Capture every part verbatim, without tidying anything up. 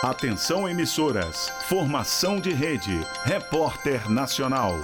Atenção emissoras, formação de rede, Repórter Nacional.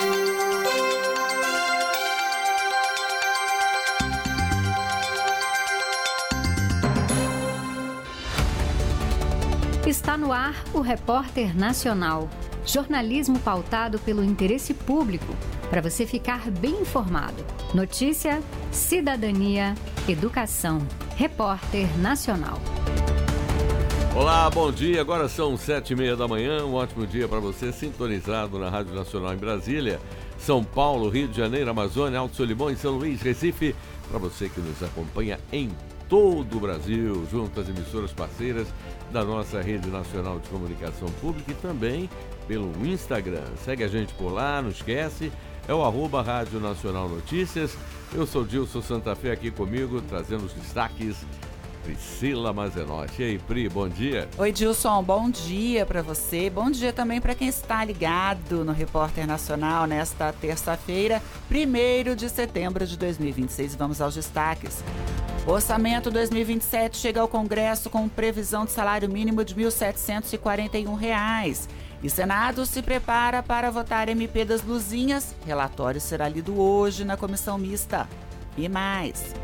Está no ar o Repórter Nacional, jornalismo pautado pelo interesse público, para você ficar bem informado. Notícia, cidadania, educação. Repórter Nacional. Olá, bom dia. Agora são sete e meia da manhã. Um ótimo dia para você, sintonizado na Rádio Nacional em Brasília, São Paulo, Rio de Janeiro, Amazônia, Alto Solimões, São Luís, Recife. Para você que nos acompanha em todo o Brasil, junto às emissoras parceiras da nossa Rede Nacional de Comunicação Pública e também pelo Instagram. Segue a gente por lá, não esquece, é o arroba Rádio Nacional Notícias. Eu sou Dilson Santa Fé, aqui comigo, trazendo os destaques, Priscila Mazenotti. E aí, Pri, bom dia. Oi, Dilson, bom dia para você. Bom dia também para quem está ligado no Repórter Nacional nesta terça-feira, primeiro de setembro de dois mil e vinte e seis. Vamos aos destaques. O orçamento dois mil e vinte e sete chega ao Congresso com previsão de salário mínimo de mil setecentos e quarenta e um reais. E Senado se prepara para votar M P das Luzinhas. Relatório será lido hoje na comissão mista. E mais.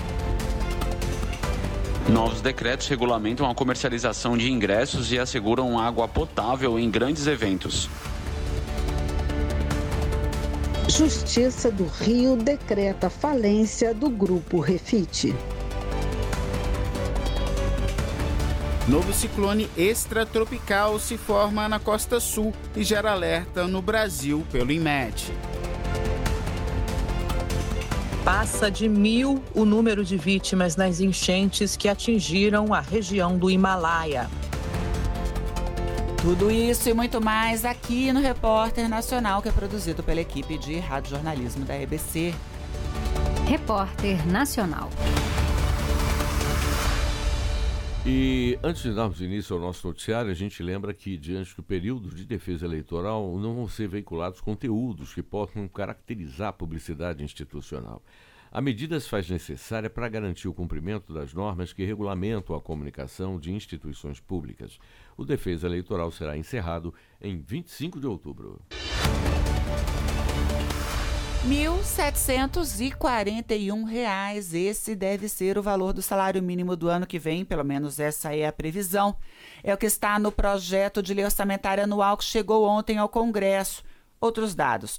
Novos decretos regulamentam a comercialização de ingressos e asseguram água potável em grandes eventos. Justiça do Rio decreta falência do Grupo Refit. Novo ciclone extratropical se forma na costa sul e gera alerta no Brasil pelo INMET. Passa de mil o número de vítimas nas enchentes que atingiram a região do Himalaia. Tudo isso e muito mais aqui no Repórter Nacional, que é produzido pela equipe de radiojornalismo da E B C. Repórter Nacional. E antes de darmos início ao nosso noticiário, a gente lembra que, diante do período de defesa eleitoral, não vão ser veiculados conteúdos que possam caracterizar a publicidade institucional. A medida se faz necessária para garantir o cumprimento das normas que regulamentam a comunicação de instituições públicas. O defesa eleitoral será encerrado em vinte e cinco de outubro. mil setecentos e quarenta e um reais. Esse deve ser o valor do salário mínimo do ano que vem, pelo menos essa é a previsão. É o que está no projeto de lei orçamentária anual que chegou ontem ao Congresso. Outros dados: